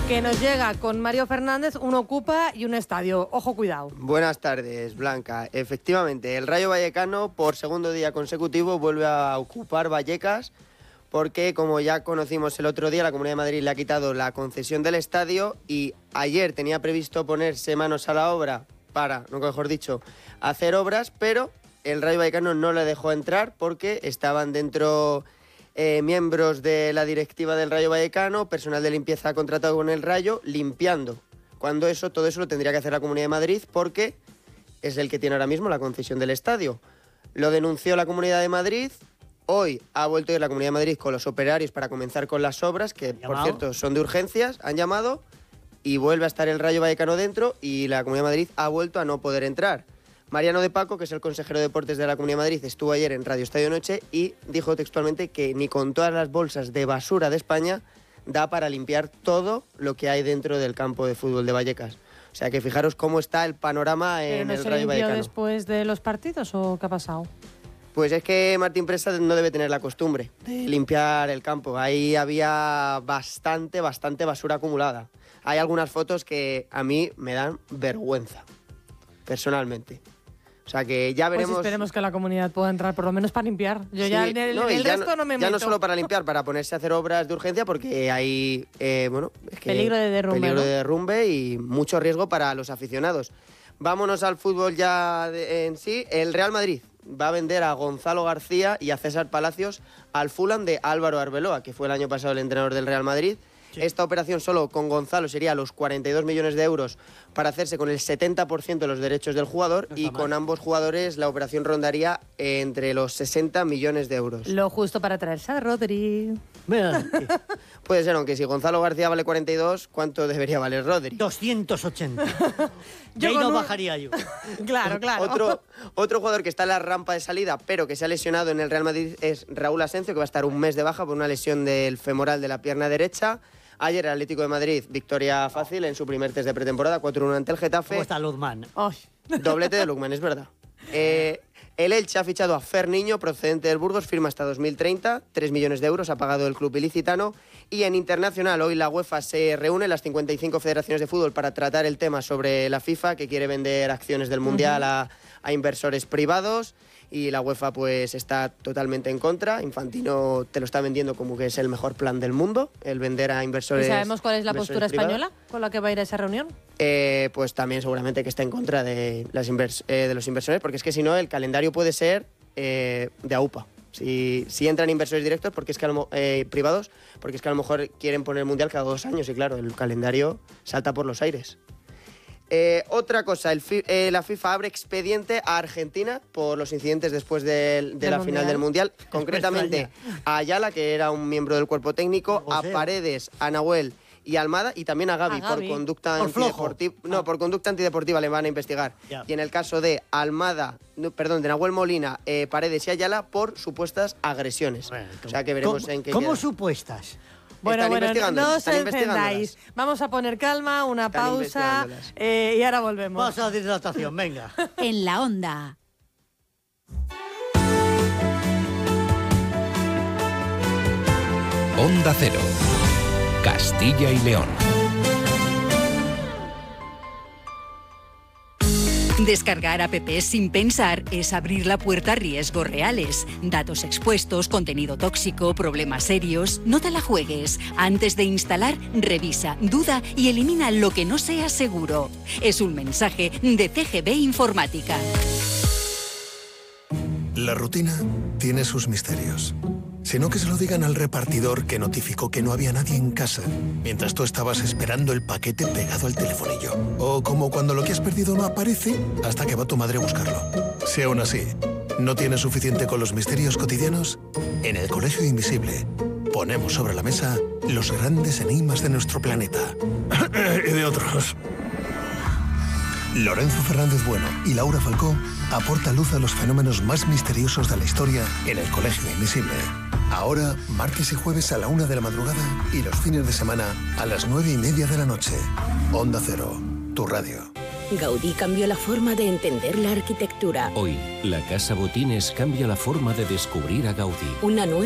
que nos llega con Mario Fernández, un Ocupa y un estadio. Ojo, cuidado. Buenas tardes, Blanca. Efectivamente, el Rayo Vallecano por segundo día consecutivo vuelve a ocupar Vallecas porque, como ya conocimos el otro día, la Comunidad de Madrid le ha quitado la concesión del estadio y ayer tenía previsto ponerse manos a la obra para, nunca mejor dicho, hacer obras, pero el Rayo Vallecano no le dejó entrar porque estaban dentro miembros de la directiva del Rayo Vallecano, personal de limpieza contratado con el Rayo, limpiando. Cuando todo eso lo tendría que hacer la Comunidad de Madrid porque es el que tiene ahora mismo la concesión del estadio. Lo denunció la Comunidad de Madrid. Hoy ha vuelto a ir la Comunidad de Madrid con los operarios para comenzar con las obras, que por cierto son de urgencias, han llamado y vuelve a estar el Rayo Vallecano dentro y la Comunidad de Madrid ha vuelto a no poder entrar. Mariano de Paco, que es el consejero de deportes de la Comunidad de Madrid, estuvo ayer en Radio Estadio Noche y dijo textualmente que ni con todas las bolsas de basura de España da para limpiar todo lo que hay dentro del campo de fútbol de Vallecas. O sea que fijaros cómo está el panorama en el Rayo Vallecano. ¿Pero no se limpió después de los partidos o qué ha pasado? Pues es que Martín Presa no debe tener la costumbre de limpiar el campo. Ahí había bastante basura acumulada. Hay algunas fotos que a mí me dan vergüenza, personalmente. O sea que ya veremos... Pues esperemos que la comunidad pueda entrar por lo menos para limpiar. Yo sí, ya el resto no me meto. Ya no solo para limpiar, para ponerse a hacer obras de urgencia porque hay peligro de derrumbe. Peligro de derrumbe y mucho riesgo para los aficionados. Vámonos al fútbol ya en sí. El Real Madrid va a vender a Gonzalo García y a César Palacios al Fulham de Álvaro Arbeloa, que fue el año pasado el entrenador del Real Madrid. Sí. Esta operación solo con Gonzalo sería los 42 millones de euros para hacerse con el 70% de los derechos del jugador y con ambos jugadores la operación rondaría entre los 60 millones de euros. Lo justo para traerse a Rodri. Puede ser, aunque si Gonzalo García vale 42, ¿cuánto debería valer Rodri? 280. Yo ahí no bajaría yo. Claro. Otro jugador que está en la rampa de salida, pero que se ha lesionado en el Real Madrid es Raúl Asencio, que va a estar un mes de baja por una lesión del femoral de la pierna derecha. Ayer el Atlético de Madrid, victoria fácil en su primer test de pretemporada, 4-1 ante el Getafe. ¿Cómo está Luzmán? Doblete de Lukman, es verdad. El Elche ha fichado a Fer Niño, procedente del Burgos, firma hasta 2030, 3 millones de euros ha pagado el club ilicitano. Y en internacional, hoy la UEFA se reúne, las 55 federaciones de fútbol, para tratar el tema sobre la FIFA, que quiere vender acciones del Mundial a inversores privados. Y la UEFA pues está totalmente en contra. Infantino te lo está vendiendo como que es el mejor plan del mundo, el vender a inversores. ¿Y sabemos cuál es la postura privados española con la que va a ir a esa reunión? Pues también seguramente que está en contra de los inversores, porque es que si no el calendario puede ser de AUPA. Si entran inversores directos porque es que privados, porque es que a lo mejor quieren poner el Mundial cada 2 años y claro, el calendario salta por los aires. Otra cosa, la FIFA abre expediente a Argentina por los incidentes después de la final del Mundial, concretamente a Ayala, que era un miembro del cuerpo técnico, a Paredes, a Nahuel y a Almada, y también a Gavi por conducta antideportiva. No, por conducta antideportiva le van a investigar. Ya. Y en el caso de de Nahuel Molina, Paredes y Ayala por supuestas agresiones. Bueno, o sea que veremos en qué ¿Cómo queda. supuestas? Bueno, no os encendáis. Vamos a poner calma, una pausa y ahora volvemos. Vamos a la hidratación, venga. En la Onda. Onda Cero. Castilla y León. Descargar apps sin pensar es abrir la puerta a riesgos reales. Datos expuestos, contenido tóxico, problemas serios. No te la juegues. Antes de instalar, revisa, duda y elimina lo que no sea seguro. Es un mensaje de CGB Informática. La rutina tiene sus misterios. Sino que se lo digan al repartidor que notificó que no había nadie en casa, mientras tú estabas esperando el paquete pegado al telefonillo. O como cuando lo que has perdido no aparece hasta que va tu madre a buscarlo. Si aún así no tienes suficiente con los misterios cotidianos, en el Colegio Invisible ponemos sobre la mesa los grandes enigmas de nuestro planeta. Y de otros. Lorenzo Fernández Bueno y Laura Falcó aportan luz a los fenómenos más misteriosos de la historia en el Colegio Invisible. Ahora, martes y jueves a la 1 de la madrugada y los fines de semana a las 9:30 de la noche. Onda Cero, tu radio. Gaudí cambió la forma de entender la arquitectura. Hoy, la Casa Botines cambia la forma de descubrir a Gaudí. Una nueva